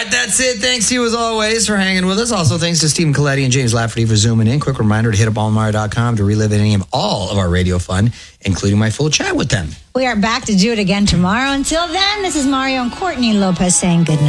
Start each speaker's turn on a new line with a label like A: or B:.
A: right, that's it. Thanks to you as always for hanging with us. Also, thanks to Stephen Coletti and James Lafferty for zooming in. Quick reminder to hit up allmeyer.com to relive any of all of our radio fun, including my full chat with them.
B: We are back to do it again tomorrow. Until then, this is Mario and Courtney Lopez saying good night.